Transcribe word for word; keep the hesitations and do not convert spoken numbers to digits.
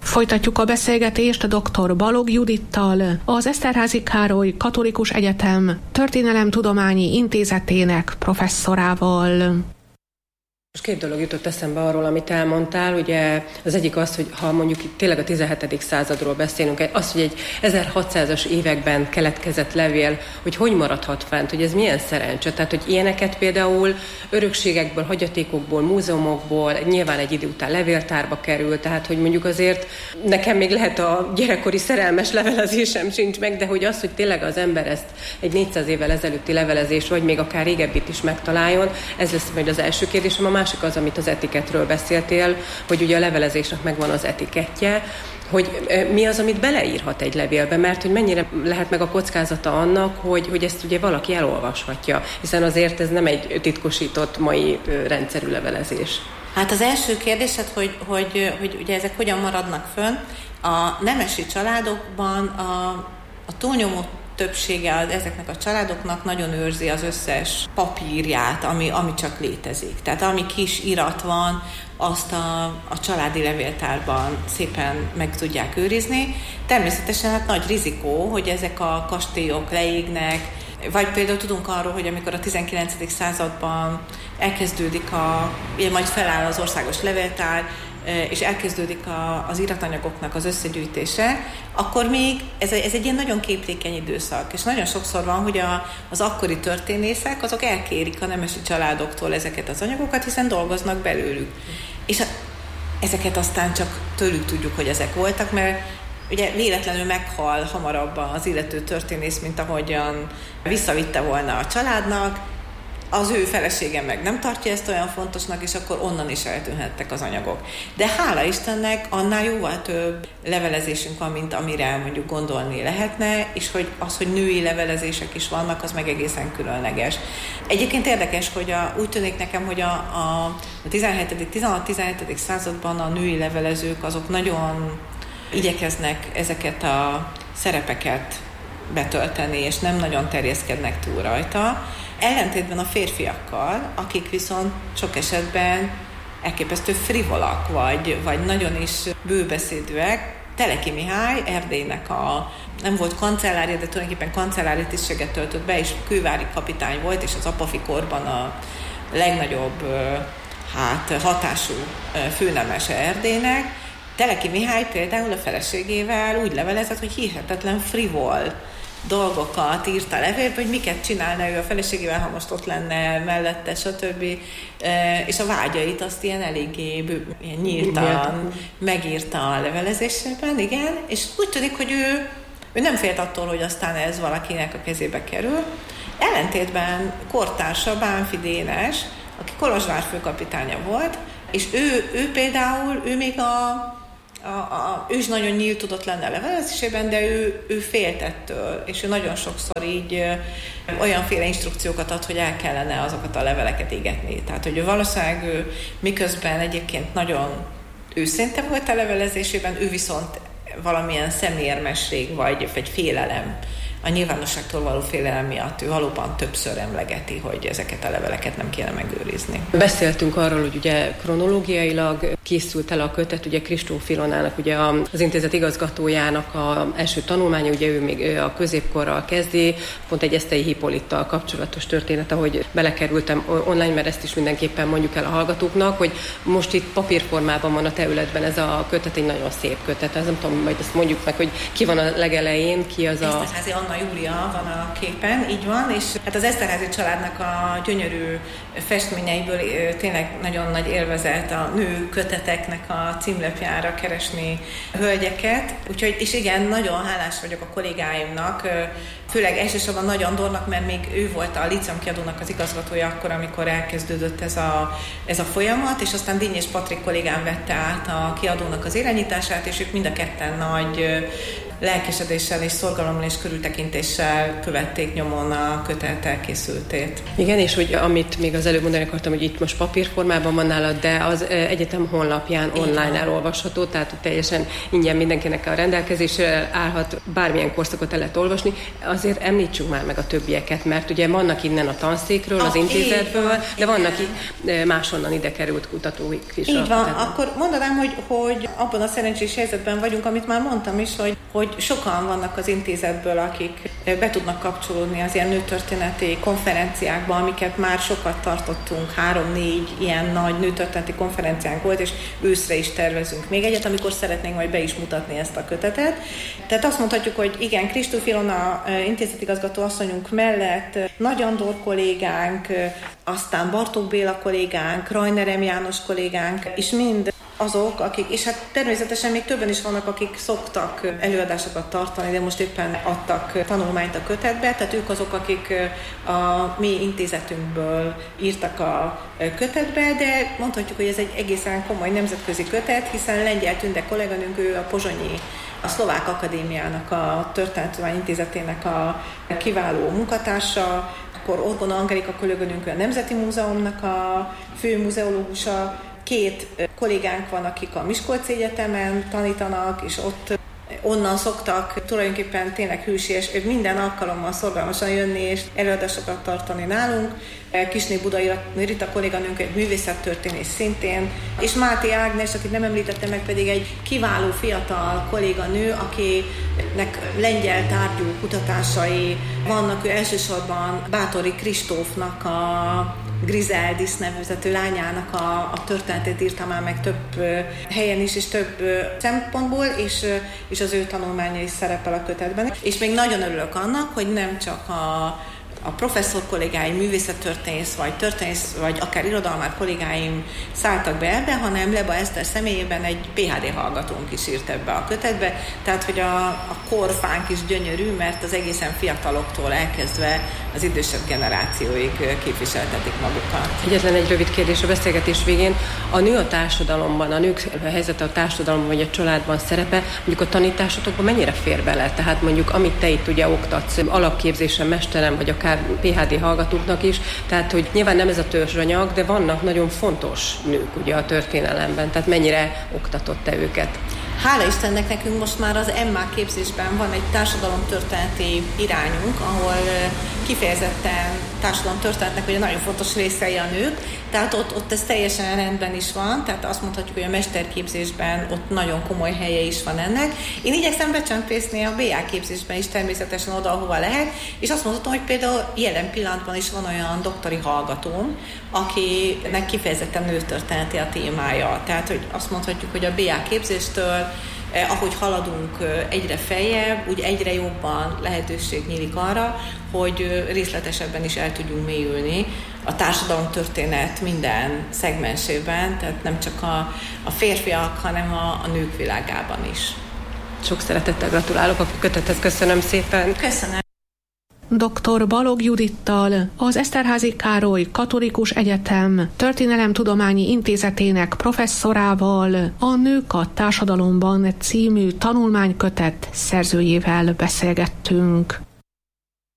Folytatjuk a beszélgetést a dr. Balogh Judittal, az Eszterházy Károly Katolikus Egyetem Történelemtudományi Intézetének professzorával. Most két dolog jutott eszembe arról, amit elmondtál. Ugye az egyik az, hogy ha mondjuk itt tényleg a tizenhetedik századról beszélünk, az, hogy egy ezerhatszázas években keletkezett levél, hogy hogy maradhat fent, hogy ez milyen szerencse. Tehát, hogy ilyeneket például örökségekből, hagyatékokból, múzeumokból, nyilván egy idő után levéltárba kerül, tehát, hogy mondjuk azért nekem még lehet a gyerekkori szerelmes levelezésem sincs meg, de hogy az, hogy tényleg az ember ezt egy négyszáz évvel ezelőtti levelezés, vagy még akár régebbit is megtaláljon, ez lesz majd az első kérdésem. A másik az, amit az etiketről beszéltél, hogy ugye a levelezésnek megvan az etikettje, hogy mi az, amit beleírhat egy levélbe, mert hogy mennyire lehet meg a kockázata annak, hogy, hogy ezt ugye valaki elolvashatja, hiszen azért ez nem egy titkosított mai rendszerű levelezés. Hát az első kérdésed, hogy, hogy, hogy ugye ezek hogyan maradnak fönn. A nemesi családokban a, a túlnyomó többsége az, ezeknek a családoknak nagyon őrzi az összes papírját, ami, ami csak létezik. Tehát ami kis irat van, azt a, a családi levéltárban szépen meg tudják őrizni. Természetesen hát nagy rizikó, hogy ezek a kastélyok leégnek, vagy például tudunk arról, hogy amikor a tizenkilencedik században elkezdődik a, ugye majd feláll az országos levéltár, és elkezdődik a, az iratanyagoknak az összegyűjtése, akkor még ez, ez egy ilyen nagyon képlékeny időszak, és nagyon sokszor van, hogy a, az akkori történészek, azok elkérik a nemesi családoktól ezeket az anyagokat, hiszen dolgoznak belőlük. És a, ezeket aztán csak tőlük tudjuk, hogy ezek voltak, mert ugye véletlenül meghal hamarabb az illető történész, mint ahogyan visszavitte volna a családnak, az ő felesége meg nem tartja ezt olyan fontosnak, és akkor onnan is eltűnhettek az anyagok. De hála Istennek annál jóval több levelezésünk van, mint amire mondjuk gondolni lehetne, és hogy az, hogy női levelezések is vannak, az meg egészen különleges. Egyébként érdekes, hogy a, úgy tűnik nekem, hogy a, a, a tizenhetedik tizenhat-tizenhetedik században a női levelezők azok nagyon igyekeznek ezeket a szerepeket betölteni, és nem nagyon terjeszkednek túl rajta. Ellentétben a férfiakkal, akik viszont sok esetben elképesztő frivolak, vagy, vagy nagyon is bőbeszédűek. Teleki Mihály, Erdélynek a, nem volt kancellárja, de tulajdonképpen kancellári tisztséget töltött be, és kővári kapitány volt, és az apafi korban a legnagyobb hát, hatású főnemese Erdélynek. Teleki Mihály például a feleségével úgy levelezett, hogy hihetetlen frivol dolgokat írt a levélbe, hogy miket csinálna ő a feleségével, ha most ott lenne mellette, stb. És a vágyait azt ilyen eléggé bő, ilyen nyíltan megírta a levelezésében, igen, és úgy tűnik, hogy ő, ő nem félt attól, hogy aztán ez valakinek a kezébe kerül. Ellentétben kortársa Bánffy Dénes, aki Kolozsvár főkapitánya volt, és ő, ő például, ő még a A, a, ő is nagyon nyílt tudott lenni a levelezésében, de ő, ő félt ettől, és ő nagyon sokszor így ö, olyanféle instrukciókat ad, hogy el kellene azokat a leveleket égetni. Tehát, hogy ő valószínűleg ő, miközben egyébként nagyon őszinte volt a levelezésében, ő viszont valamilyen szemérmesség vagy, vagy félelem, a nyilvánosságtól való félelem miatt ő valóban többször emlegeti, hogy ezeket a leveleket nem kéne megőrizni. Beszéltünk arról, hogy ugye kronológiailag készült el a kötet, ugye Kristóf Ilonának, ugye az intézet igazgatójának az első tanulmánya, ugye ő még a középkorral kezdi, pont egy Eszthelyi Hippolittal kapcsolatos történet, ahogy belekerültem online, mert ezt is mindenképpen mondjuk el a hallgatóknak, hogy most itt papírformában van a területben ez a kötet, egy nagyon szép kötet, ez nem tudom, majd ezt mondjuk meg, hogy ki van a legelején, ki az a... Eszterházy Anna Júlia van a képen, így van, és hát az Eszterházy családnak a gyönyörű festményeiből tényleg nagyon nagy élvezet a nő köteteknek a címlapjára keresni hölgyeket, úgyhogy, és igen, nagyon hálás vagyok a kollégáimnak, főleg elsősorban Nagy Andornak, mert még ő volt a Líceum kiadónak az igazgatója akkor, amikor elkezdődött ez a, ez a folyamat, és aztán Dinnyés Patrik kollégám vette át a kiadónak az irányítását, és ők mind a ketten nagy lelkesedéssel és szorgalommal és körültekintéssel követték nyomon a kötet elkészültét. Igen, és hogy amit még az előbb mondani akartam, hogy itt most papírformában van nálad, de az egyetem honlapján online elolvasható, tehát teljesen ingyen mindenkinek a rendelkezésre állhat, bármilyen korszakot el lehet olvasni. Azért említsünk már meg a többieket, mert ugye vannak innen a tanszékről, az intézetből, de vannak itt máshonnan ide került kutatóik is. Így van, akkor mondanám, hogy, hogy abban a szerencsés helyzetben vagyunk, amit már mondtam is, hogy, hogy sokan vannak az intézetből, akik be tudnak kapcsolódni az ilyen nőtörténeti konferenciákba, amiket már sokat tartottunk, három-négy ilyen nagy nőtörténeti konferenciánk volt, és őszre is tervezünk még egyet, amikor szeretnénk majd be is mutatni ezt a kötetet. Tehát azt mondhatjuk, hogy igen, Kristóf Ilona intézetigazgató asszonyunk mellett Nagy Andor kollégánk, aztán Bartók Béla kollégánk, Rajner M. János kollégánk, és mind azok, akik, és hát természetesen még többen is vannak, akik szoktak előadásokat tartani, de most éppen adtak tanulmányt a kötetbe, tehát ők azok, akik a mi intézetünkből írtak a kötetbe, de mondhatjuk, hogy ez egy egészen komoly nemzetközi kötet, hiszen Lengyel Tünde kolléganőnk, ő a pozsonyi, a Szlovák Akadémiának, a Történetudomány Intézetének a kiváló munkatársa, akkor Orgona Angelika kolléganőnk a Nemzeti Múzeumnak a fő muzeológusa, két kollégánk van, akik a Miskolci Egyetemen tanítanak, és ott onnan szoktak tulajdonképpen tényleg hűséges, minden alkalommal szorgalmasan jönni és előadásokat tartani nálunk. Kisné Budai Rita kolléganőnk egy művészettörténész szintén, és Máté Ágnes, akit nem említettem meg, pedig egy kiváló fiatal kolléganő, akinek lengyel tárgyú kutatásai vannak. Ő elsősorban Báthori Kristófnak a Griseldis nevezető lányának a, a történetét írta már meg több helyen is, és több szempontból, és, és az ő tanulmánya is szerepel a kötetben. És még nagyon örülök annak, hogy nem csak a a professzor kollégáim, művészettörténész, vagy történész, vagy akár irodalmár kollégáim szálltak be ebbe, hanem Leba Eszter személyében egy pé há dé hallgatónk is írt ebbe a kötetbe, tehát hogy a, a korfánk is gyönyörű, mert az egészen fiataloktól elkezdve az idősebb generációig képviseltetik magukat. Egyetlen egy rövid kérdés a beszélgetés végén. A nő a társadalomban, a nők helyzete a társadalomban, vagy a családban szerepe, mondjuk a tanításotokban mennyire fér bele? Tehát mondjuk, amit te itt ugye oktatsz, alapképzésen, mesterem, vagy akár pé há dé hallgatóknak is, tehát hogy nyilván nem ez a törzsanyag, de vannak nagyon fontos nők ugye a történelemben, tehát mennyire oktatott te őket? Hála Istennek, nekünk most már az em á képzésben van egy társadalomtörténeti irányunk, ahol kifejezetten társadalomtörténetnek ugye nagyon fontos részei a nők, tehát ott, ott ez teljesen rendben is van, tehát azt mondhatjuk, hogy a mesterképzésben ott nagyon komoly helye is van ennek. Én igyekszem becsempészni a bé á képzésben is természetesen oda, ahova lehet, és azt mondhatom, hogy például jelen pillanatban is van olyan doktori hallgatóm, akinek kifejezetten nőtörténeti a témája. Tehát, hogy azt mondhatjuk, hogy a bé á képzéstől Eh, ahogy haladunk eh, egyre feljebb, úgy egyre jobban lehetőség nyílik arra, hogy eh, részletesebben is el tudjunk mélyülni a társadalomtörténet minden szegmensében, tehát nem csak a, a férfiak, hanem a, a nők világában is. Sok szeretettel gratulálok a kötethez, köszönöm szépen. Köszönöm. doktor Balogh Judittal, az Eszterházy Károly Katolikus Egyetem Történelemtudományi Intézetének professzorával a Nők a társadalomban című tanulmánykötet szerzőjével beszélgettünk.